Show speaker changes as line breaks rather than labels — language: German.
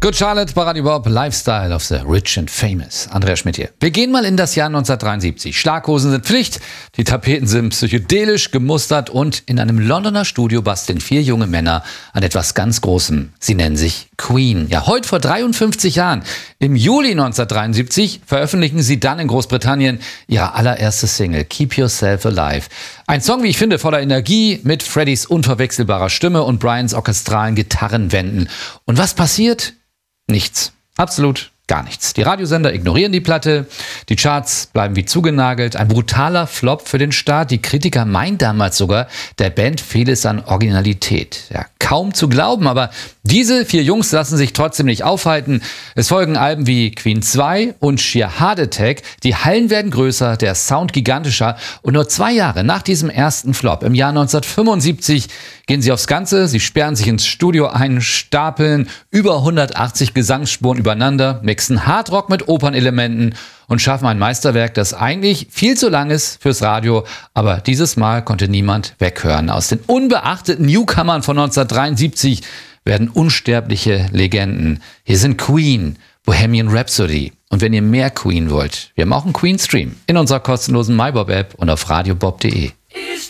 Good Charlotte, bei Radio Bob, Lifestyle of the Rich and Famous. Andreas Schmidt hier. Wir gehen mal in das Jahr 1973. Schlaghosen sind Pflicht, die Tapeten sind psychedelisch gemustert und in einem Londoner Studio basteln 4 junge Männer an etwas ganz Großem. Sie nennen sich Queen. Ja, heute vor 53 Jahren, im Juli 1973, veröffentlichen sie dann in Großbritannien ihre allererste Single, Keep Yourself Alive. Ein Song, wie ich finde, voller Energie, mit Freddys unverwechselbarer Stimme und Brians orchestralen Gitarrenwänden. Und was passiert? Nichts. Absolut gar nichts. Die Radiosender ignorieren die Platte, die Charts bleiben wie zugenagelt. Ein brutaler Flop für den Start. Die Kritiker meinen damals sogar, der Band fehle es an Originalität. Ja, kaum zu glauben, aber diese 4 Jungs lassen sich trotzdem nicht aufhalten. Es folgen Alben wie Queen 2 und Sheer Heart Attack. Die Hallen werden größer, der Sound gigantischer. Und nur 2 Jahre nach diesem ersten Flop, im Jahr 1975, gehen sie aufs Ganze. Sie sperren sich ins Studio ein, stapeln über 180 Gesangsspuren übereinander, mixen Hardrock mit Opernelementen und schaffen ein Meisterwerk, das eigentlich viel zu lang ist fürs Radio. Aber dieses Mal konnte niemand weghören. Aus den unbeachteten Newcomern von 1973 werden unsterbliche Legenden. Hier sind Queen, Bohemian Rhapsody. Und wenn ihr mehr Queen wollt, wir haben auch einen Queen-Stream in unserer kostenlosen MyBob-App und auf radiobob.de.